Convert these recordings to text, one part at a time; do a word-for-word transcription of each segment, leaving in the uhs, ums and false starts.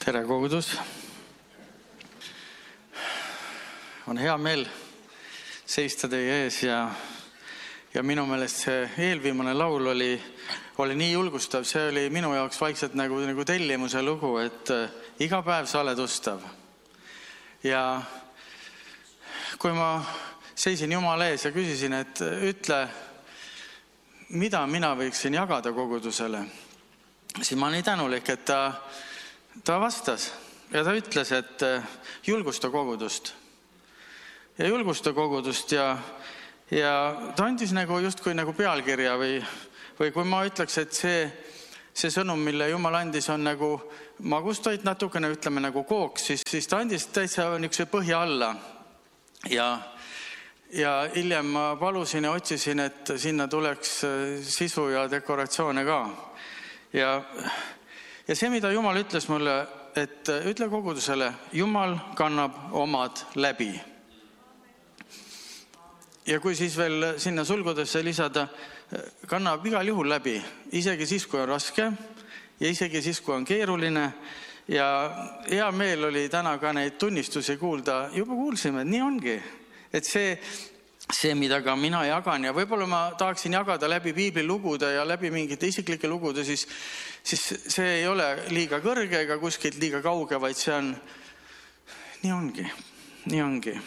Tere kogudus. On hea meel seista teie ees ja, ja minu meelest see eelviimane laul oli, oli nii julgustav. See oli minu jaoks vaikselt nagu, nagu tellimuse lugu, et iga päev sa oled ustav. Ja kui ma seisin Jumala ees ja küsisin, et ütle, mida mina võiksin jagada kogudusele, siis ma nii tänulik, et ta Ta vastas ja ta ütles, et julgusta kogudust. Ja julgusta kogudust ja, ja ta andis nagu justkui nagu pealkirja või, või kui ma ütleks, et see, see sõnum, mille Jumal andis, on nagu magustoit natukene, ütleme nagu kooks, siis, siis ta andis täitsa niisuguse põhja alla. Ja, ja hiljem ma palusin ja otsisin, et sinna tuleks sisu ja dekoratsioone ka. Ja Ja see, mida Jumal ütles mulle, et ütle kogudusele, Jumal kannab omad läbi. Ja kui siis veel sinna sulgudesse lisada, kannab igal juhul läbi, isegi siis, kui on raske ja isegi siis, kui on keeruline. Ja hea meel oli täna ka neid tunnistusi kuulda, juba kuulsime, et nii ongi, et see See, mida ka mina jagan ja võib-olla ma tahaksin jagada läbi piiblilugude ja läbi mingite isiklike lugude, siis, siis see ei ole liiga kõrge ega kuskilt liiga kauge, vaid see on, nii ongi, nii ongi.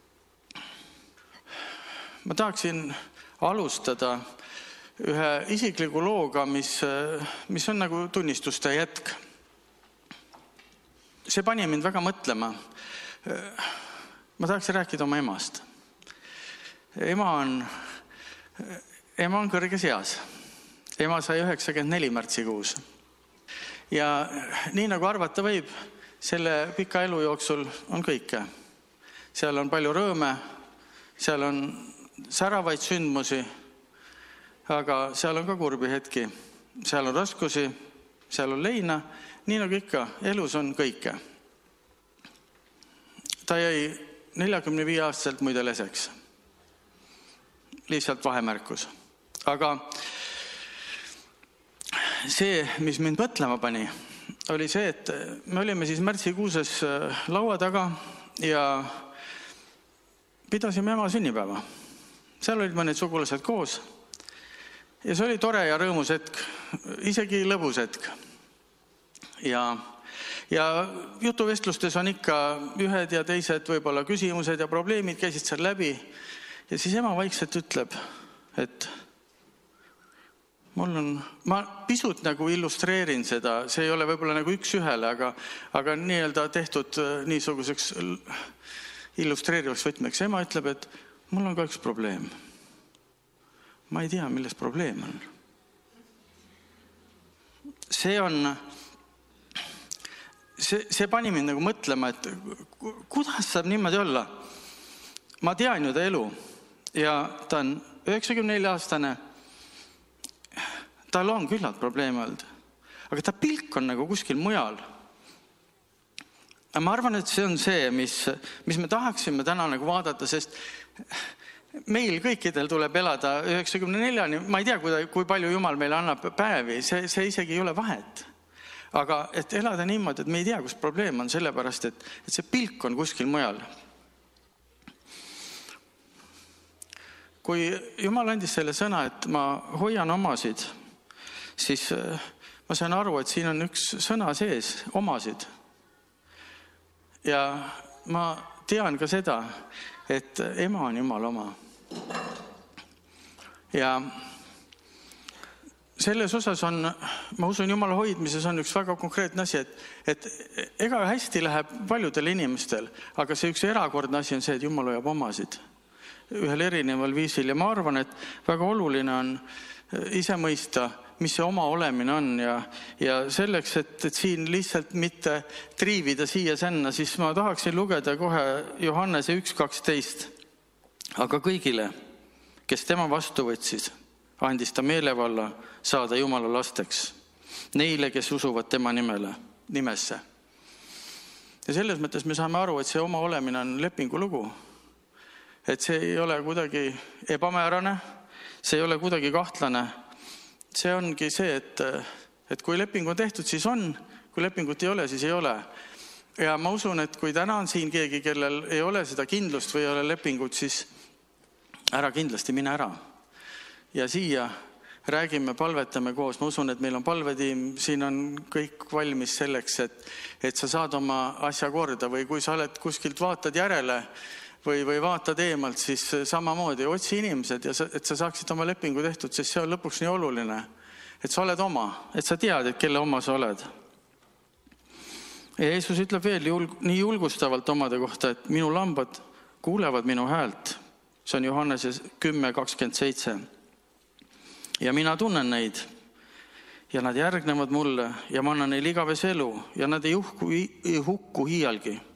Ma tahaksin alustada ühe isikliku looga, mis, mis on nagu tunnistuste jätk. See pani mind väga mõtlema. Ma tahaksin rääkida oma emast. Ema on, ema on kõrges eas. Ema sai üheksakümmend neli märtsikuus. Ja nii nagu arvata võib, selle pika elu jooksul on kõike. Seal on palju rõõme, seal on säravaid sündmusi, aga seal on ka kurbi hetki. Seal on raskusi, seal on leina, nii nagu ikka, elus on kõike. Ta jäi neljakümne viie aastaselt muide leseks. Lihtsalt vahemärkus. Aga see, mis mind mõtlema pani, oli see, et me olime siis märtsikuuses laua taga ja pidasime ema sünnipäeva. Seal olid mõned sugulased koos ja see oli tore ja rõõmus hetk, isegi lõbus hetk. Ja, ja jutuvestlustes on ikka ühed ja teised võib-olla küsimused ja probleemid käisid seal läbi. Ja siis ema vaikselt ütleb, et mul on, ma pisut nagu illustreerin seda, see ei ole võib-olla nagu üks ühele, aga, aga nii-öelda tehtud niisuguseks illustreerivaks võtmeks. Ema ütleb, et mul on ka üks probleem. Ma ei tea, milles probleem on. See on, see, see pani mind nagu mõtlema, et kuidas saab niimoodi olla? Ma tean ju ta elu. Ja ta on üheksakümne nelja aastane, tal on küllalt probleeme olnud, aga ta pilk on nagu kuskil mujal. Ma arvan, et see on see, mis, mis me tahaksime täna nagu vaadata, sest meil kõikidel tuleb elada üheksakümne neljani, ma ei tea, kui, kui palju Jumal meile annab päevi, see, see isegi ei ole vahet. Aga et elada niimoodi, et me ei tea, kus probleem on, sellepärast, et, et see pilk on kuskil mujal. Kui Jumal andis selle sõna, et ma hoian omasid, siis ma sain aru, et siin on üks sõna sees, omasid. Ja ma tean ka seda, et ema on Jumal oma. Ja selles osas on, ma usun, Jumala hoidmises on üks väga konkreetne asi, et, et ega hästi läheb paljudel inimestel, aga see üks erakordne asi on see, et Jumal hoiab omasid ühel erineval viisil. Ja ma arvan, et väga oluline on ise mõista, mis see oma olemine on. Ja, ja selleks, et, et siin lihtsalt mitte triivida siia sänna, siis ma tahaksin lugeda kohe Johannese üks kaksteist. Aga kõigile, kes tema vastu võtsid, andis ta meelevalla saada Jumala lasteks. Neile, kes usuvad tema nimele, nimesse. Ja selles mõttes me saame aru, et see oma olemine on lepingu lugu. Et see ei ole kuidagi ebamäärane, see ei ole kuidagi kahtlane. See ongi see, et, et kui leping on tehtud, siis on, Kui lepingut ei ole, siis ei ole. Ja ma usun, et kui täna on siin keegi, kellel ei ole seda kindlust või ei ole lepingut, siis ära kindlasti mine ära. Ja siia räägime, palvetame koos. Ma usun, et meil on palvetiim, siin on kõik valmis selleks, et, et sa saad oma asja korda või kui sa oled kuskilt vaatad järele või, või vaatad eemalt, siis samamoodi otsi inimesed, ja sa, et sa saaksid oma lepingu tehtud, sest see on lõpuks nii oluline, et sa oled oma, et sa tead, et kelle oma sa oled. Ja Jeesus ütleb veel julg, nii julgustavalt omade kohta, et minu lambad kuulevad minu häält. See on Johannese kümme kakskümmend seitse. Ja mina tunnen neid ja nad järgnevad mulle ja ma annan neile igavese elu ja nad ei, uhku, ei hukku hiialgi